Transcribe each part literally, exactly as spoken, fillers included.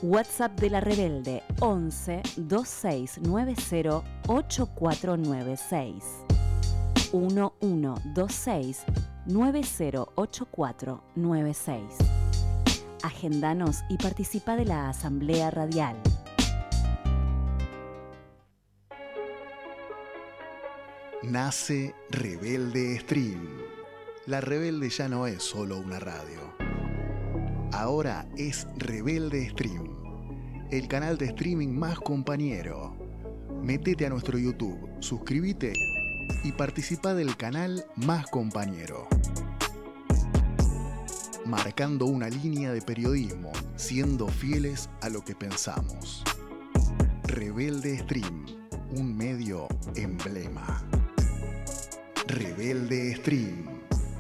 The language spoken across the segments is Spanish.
WhatsApp de La Rebelde once veintiséis noventa ochenta y cuatro noventa y seis. uno uno dos seis nueve cero ocho cuatro nueve seis. Agendanos y participa de la Asamblea Radial. Nace Rebelde Stream. La Rebelde ya no es solo una radio. Ahora es Rebelde Stream, el canal de streaming más compañero. Métete a nuestro YouTube, suscríbete y participa del canal más compañero. Marcando una línea de periodismo, siendo fieles a lo que pensamos. Rebelde Stream, un medio emblema. Rebelde Stream.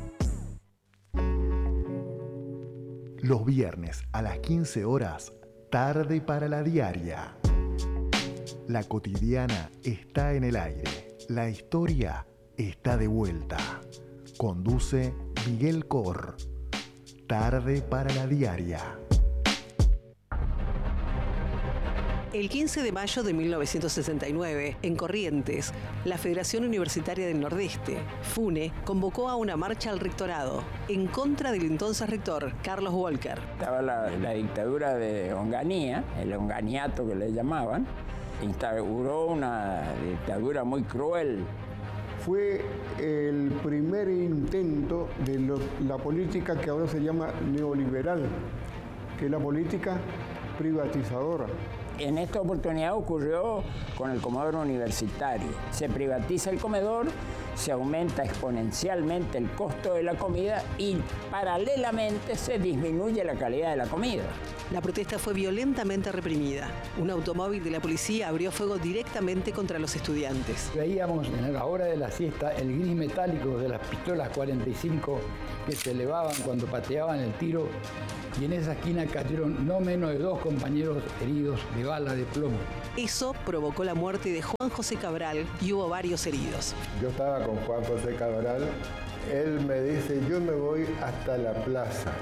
Los viernes a las quince horas, tarde para la diaria. La cotidiana está en el aire. La historia está de vuelta. Conduce Miguel Cor. Tarde para la diaria. El quince de mayo de mil novecientos sesenta y nueve, en Corrientes, la Federación Universitaria del Nordeste, FUNE, convocó a una marcha al rectorado en contra del entonces rector, Carlos Walker. Estaba la, la dictadura de Onganía, el onganiato que le llamaban, instauró una dictadura muy cruel. Fue el primer intento de lo, la política que ahora se llama neoliberal, que es la política privatizadora. En esta oportunidad ocurrió con el comedor universitario. Se privatiza el comedor, se aumenta exponencialmente el costo de la comida y paralelamente se disminuye la calidad de la comida. La protesta fue violentamente reprimida. Un automóvil de la policía abrió fuego directamente contra los estudiantes. Veíamos en la hora de la siesta el gris metálico de las pistolas cuarenta y cinco que se elevaban cuando pateaban el tiro, y en esa esquina cayeron no menos de dos compañeros heridos de bala de plomo. Eso provocó la muerte de Juan José Cabral y hubo varios heridos. Yo estaba con Juan José Cabral, él me dice, yo me voy hasta la plaza.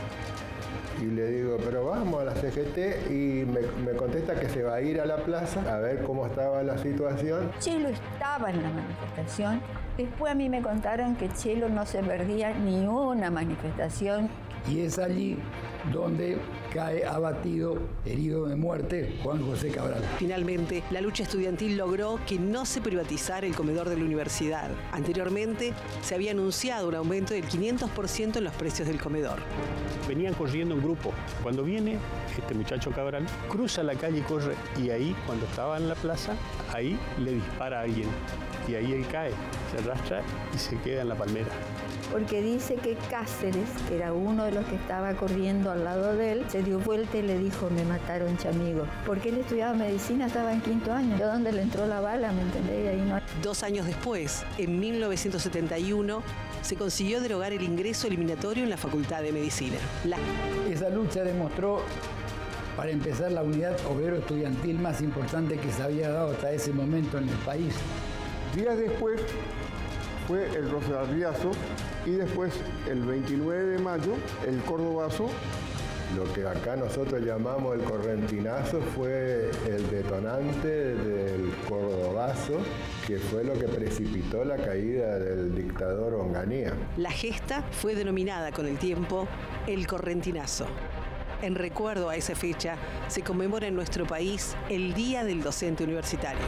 Y le digo, pero vamos a la C G T, y me, me contesta que se va a ir a la plaza a ver cómo estaba la situación. Chelo estaba en la manifestación. Después a mí me contaron que Chelo no se perdía ni una manifestación. Y es allí donde cae abatido, herido de muerte, Juan José Cabral. Finalmente, la lucha estudiantil logró que no se privatizara el comedor de la universidad. Anteriormente, se había anunciado un aumento del quinientos por ciento en los precios del comedor. Venían corriendo un grupo. Cuando viene este muchacho Cabral, cruza la calle y corre. Y ahí, cuando estaba en la plaza, ahí le dispara a alguien. Y ahí él cae, se arrastra y se queda en la palmera. Porque dice que Cáceres, que era uno de los que estaba corriendo al lado de él, se dio vuelta y le dijo, me mataron, chamigo. Porque él estudiaba medicina, estaba en quinto año. ¿De dónde le entró la bala, me entendés? Y ahí no... Dos años después, en mil novecientos setenta y uno, se consiguió derogar el ingreso eliminatorio en la Facultad de Medicina. La... Esa lucha demostró, para empezar, la unidad obrero-estudiantil más importante que se había dado hasta ese momento en el país. Días después fue el Rosariazo, y después, el veintinueve de mayo, el Cordobazo. Lo que acá nosotros llamamos el correntinazo fue el detonante del Cordobazo, que fue lo que precipitó la caída del dictador Onganía. La gesta fue denominada con el tiempo el correntinazo. En recuerdo a esa fecha, se conmemora en nuestro país el Día del Docente Universitario.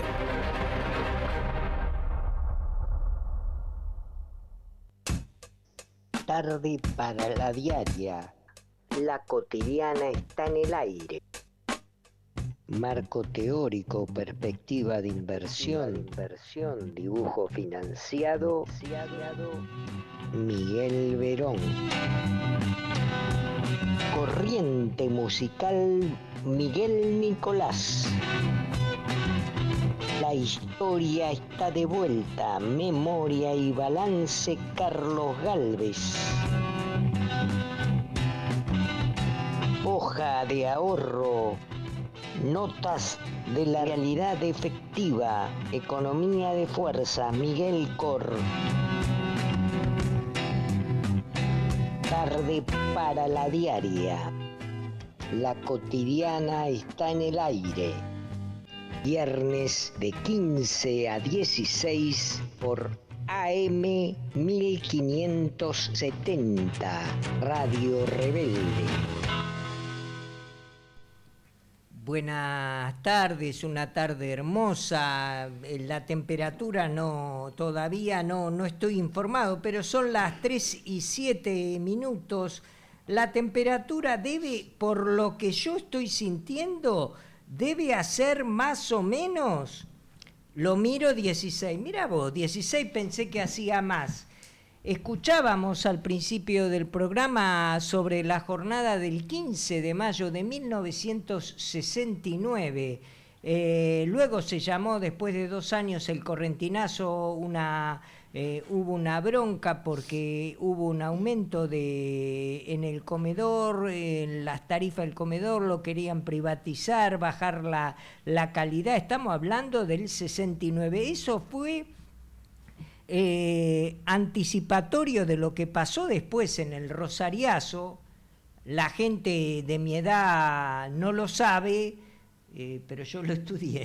Tarde para la diaria. La cotidiana está en el aire. Marco teórico, perspectiva de inversión, inversión, dibujo financiado. Miguel Verón. Corriente musical, Miguel Nicolás. La historia está de vuelta, memoria y balance, Carlos Gálvez. Hoja de ahorro, notas de la realidad efectiva, economía de fuerza, Miguel Cor. Tarde para la diaria. La Cotidiana está en el aire. Viernes de quince a dieciséis por A M mil quinientos setenta, Radio Rebelde. Buenas tardes, una tarde hermosa. La temperatura no, todavía no, no estoy informado, pero son las tres y siete minutos. La temperatura debe, por lo que yo estoy sintiendo, debe hacer más o menos, lo miro dieciséis, mira vos, dieciséis pensé que hacía más. Escuchábamos al principio del programa sobre la jornada del quince de mayo de mil novecientos sesenta y nueve. Eh, luego se llamó, después de dos años, el correntinazo, una, eh, hubo una bronca porque hubo un aumento de, en el comedor, en las tarifas del comedor, lo querían privatizar, bajar la, la calidad. Estamos hablando del sesenta y nueve. Eso fue eh, anticipatorio de lo que pasó después en el Rosariazo. La gente de mi edad no lo sabe, Eh, pero yo lo estudié,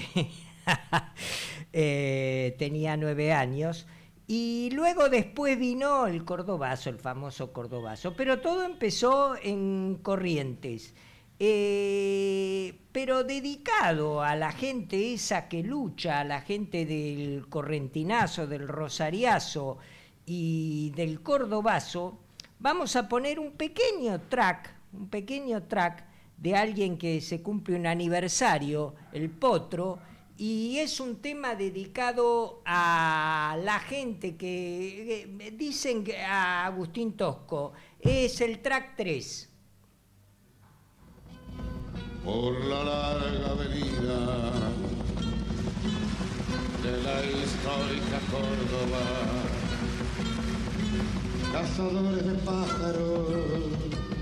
eh, tenía nueve años, y luego después vino el Cordobazo, el famoso Cordobazo, pero todo empezó en Corrientes, eh, pero dedicado a la gente esa que lucha, a la gente del correntinazo, del rosariazo y del Cordobazo. Vamos a poner un pequeño track, un pequeño track de alguien que se cumple un aniversario, el Potro, y es un tema dedicado a la gente que, que dicen que a Agustín Tosco, es el track tres. Por la larga avenida de la histórica Córdoba, cazadores de pájaros